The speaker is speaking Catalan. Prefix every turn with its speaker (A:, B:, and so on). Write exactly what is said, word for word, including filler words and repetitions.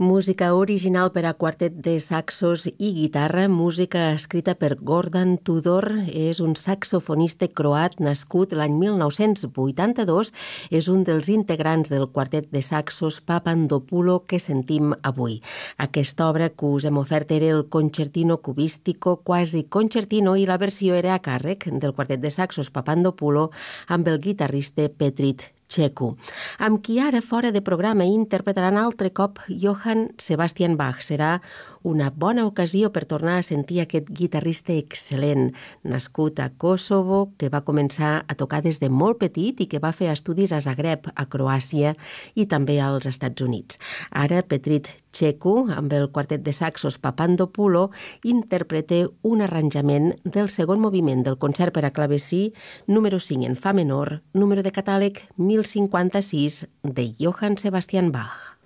A: Música original per a quartet de saxos i guitarra, música escrita per Gordon Tudor. És un saxofonista croat nascut l'any mil nou-cents vuitanta-dos. És un dels integrants del quartet de saxos Papandopulo que sentim avui. Aquesta obra que us hem ofert era el Concertino Cubístico, quasi concertino, i la versió era a càrrec del quartet de saxos Papandopulo amb el guitarrista Petrit Txeku, amb qui ara fora de programa interpretaran altre cop Johann Sebastian Bach. Serà una bona ocasió per tornar a sentir aquest guitarrista excel·lent, nascut a Kosovo, que va començar a tocar des de molt petit i que va fer estudis a Zagreb, a Croàcia, i també als Estats Units. Ara Petrit Txeku, amb el quartet de saxos Papandopulo, interpreta un arranjament del segon moviment del concert per a clavecí número cinc en fa menor, número de catàleg mil cinquanta-sis de Johann Sebastian Bach.